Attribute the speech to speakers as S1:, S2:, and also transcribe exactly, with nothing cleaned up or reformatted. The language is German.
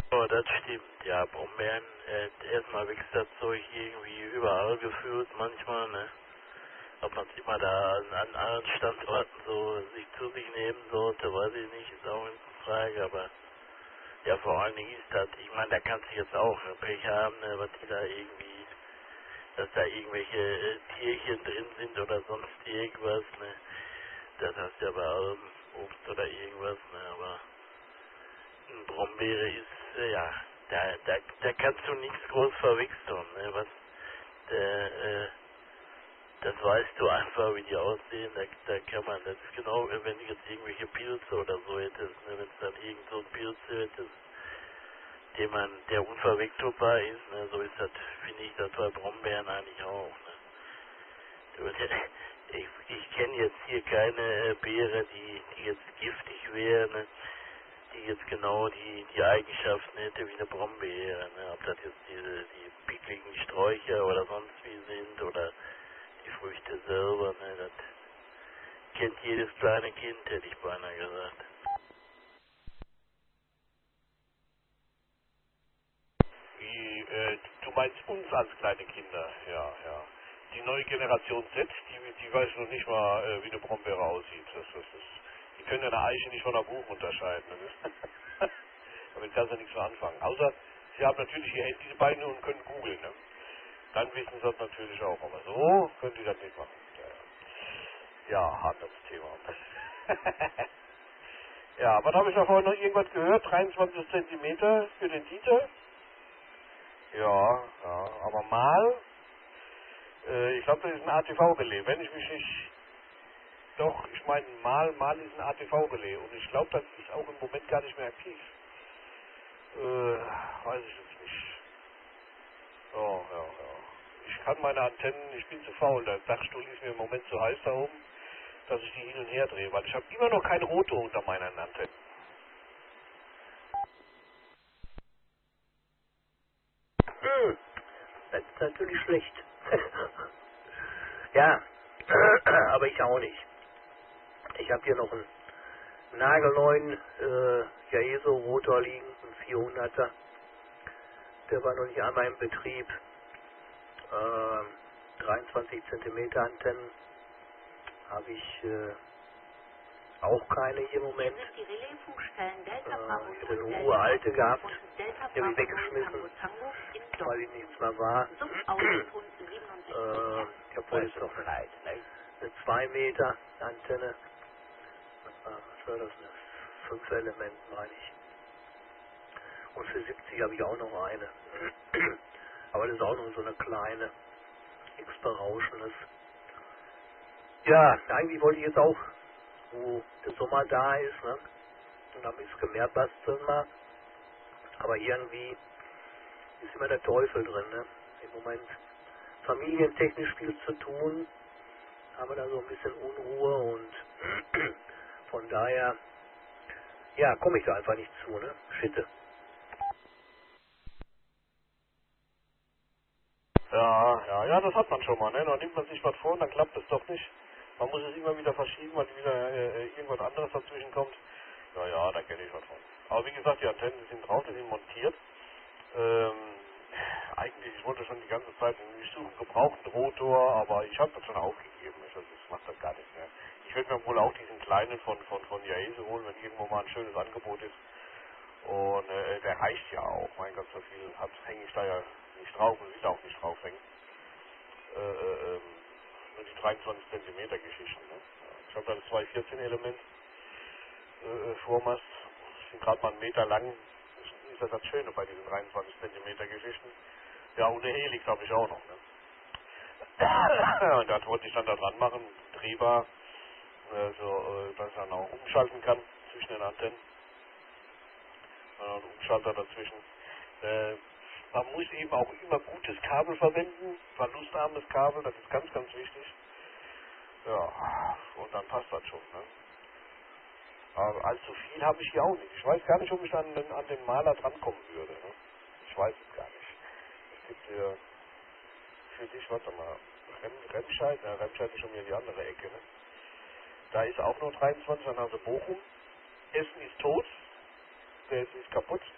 S1: Oh, das stimmt, ja, Brombeeren, äh, erstmal wächst das Zeug irgendwie überall gefühlt manchmal, ne? Ob man es immer da an, an anderen Standorten so sich zu sich nehmen sollte, weiß ich nicht, ist auch eine Frage, aber ja, vor allen Dingen ist das, ich meine, da kannst du jetzt auch Pech haben, ne, was die da irgendwie, dass da irgendwelche äh, Tierchen drin sind oder sonst irgendwas, ne? Das hast du ja bei allem Obst oder irgendwas, ne? Aber eine Brombeere ist, äh, ja, da, da, da kannst du nichts groß verwechseln, ne? Was, der, äh, das weißt du einfach, wie die aussehen, da, da kann man, das ist genau, wenn du jetzt irgendwelche Pilze oder so hättest, ne? Wenn es dann irgend so ein Pilz hättest, den man, der unverwechselbar ist, ne? So ist das, finde ich, das bei Brombeeren eigentlich auch, ne? Du, ich ich kenne jetzt hier keine äh, Beere, die, die jetzt giftig wäre, ne? Die jetzt genau die, die Eigenschaften hätte wie eine Brombeere, ne? Ob das jetzt diese die pickligen Sträucher oder sonst wie sind oder die Früchte selber, ne? Das kennt jedes kleine Kind, hätte ich beinahe gesagt.
S2: Wie, äh, du meinst uns als kleine Kinder, ja, ja. Die neue Generation Z, die, die weiß noch nicht mal, äh, wie eine Brombeere aussieht. Das, das, das, die können ja eine Eiche nicht von einer Buche unterscheiden. Ne? Damit kannst du nichts mehr anfangen. Außer, sie haben natürlich ihr Handy dabei und können googeln. Ne? Dann wissen sie das natürlich auch. Aber so können die das nicht machen. Ja, ja. Ja, hartes Thema. Ja, was habe ich da vorhin noch irgendwas gehört? dreiundzwanzig Zentimeter für den Dieter? Ja, ja, aber mal, äh, ich glaube, das ist ein A T V-Relais. Wenn ich mich nicht, doch, ich meine, mal, mal ist ein A T V-Relais. Und ich glaube, das ist auch im Moment gar nicht mehr aktiv. Äh, weiß ich jetzt nicht. Oh, ja, ja. Ich kann meine Antennen, ich bin zu faul. Der Dachstuhl ist mir im Moment zu heiß da oben, dass ich die hin und her drehe. Weil ich habe immer noch kein Rotor unter meinen Antennen.
S3: Hm, das ist natürlich schlecht. Ja, aber ich auch nicht. Ich habe hier noch einen nagelneuen äh, Yaeso-Rotor liegen, einen vierhunderter. Der war noch nicht einmal im Betrieb. Äh, dreiundzwanzig Zentimeter Antennen habe ich äh, auch keine hier im Moment.
S4: Hier sind die Relaisfunkstellen Delta Bravo
S3: Äh, ich hätte
S4: null,
S3: eine
S4: Delta
S3: uralte
S4: Oslo
S3: gehabt,
S4: und Delta
S3: die habe ich
S4: Bravo null
S3: weggeschmissen,
S4: Tango Tango in
S3: weil
S4: Dortmund.
S3: die nichts mehr war.
S4: Suchausbund siebenundsechzig
S3: Äh,
S4: Hertz.
S3: ich habe wohl jetzt noch
S2: Leid, ne?
S3: eine zwei Meter Antenne. Äh, was war das? Eine fünf Element, meine ich. Und für siebzig habe ich auch noch eine. Aber das ist auch noch so eine kleine, nichts Berauschendes. Ja, eigentlich wollte ich jetzt auch, wo der Sommer da ist, ne? Und dann ein bisschen mehr basteln mal. Aber irgendwie ist immer der Teufel drin, ne? Im Moment familientechnisch viel zu tun, haben wir da so ein bisschen Unruhe und von daher, ja, komme ich da einfach nicht zu, ne? Schitte.
S2: Ja, ja, ja, das hat man schon mal, ne? Dann nimmt man sich was vor und dann klappt es doch nicht. Man muss es immer wieder verschieben, weil wieder äh, irgendwas anderes dazwischen kommt. Ja, ja, da kenne ich was von. Aber wie gesagt, die Antennen sind drauf, die sind montiert. Ähm, eigentlich, ich wollte schon die ganze Zeit, ich suche einen gebrauchten Rotor, aber ich habe das schon aufgegeben. Ich, das macht das gar nicht mehr. Ich werde mir wohl auch diesen kleinen von, von, von Yaesu holen, wenn irgendwo mal ein schönes Angebot ist. Und äh, der reicht ja auch. Mein Gott, so viel hänge ich da ja nicht drauf und will da auch nicht draufhängen. Äh, äh, ähm, nur die dreiundzwanzig Zentimeter Geschichten. Ne? Ich habe da ein zwei vierzehn Element äh, Vormast. Das sind gerade mal einen Meter lang. Das ist ja das Schöne bei diesen dreiundzwanzig Zentimeter Geschichten. Ja, und eine Helix habe ich auch noch. Ne? Und das wollte ich dann da dran machen, drehbar, äh, so, äh, dass ich dann auch umschalten kann zwischen den Antennen. Äh, und Umschalter dazwischen. Äh, man muss eben auch immer gutes Kabel verwenden, verlustarmes Kabel, das ist ganz, ganz wichtig. Ja, und dann passt das schon. Ne? Aber allzu viel habe ich hier auch nicht. Ich weiß gar nicht, ob ich an den, an den Maler drankommen würde. Ne? Ich weiß es gar nicht. Es gibt hier für dich, warte mal, Rem, Remscheid, ja, Remscheid ist schon wieder die andere Ecke. Ne? Da ist auch nur dreiundzwanzig, dann hast du Bochum. Essen ist tot, der ist, ist kaputt.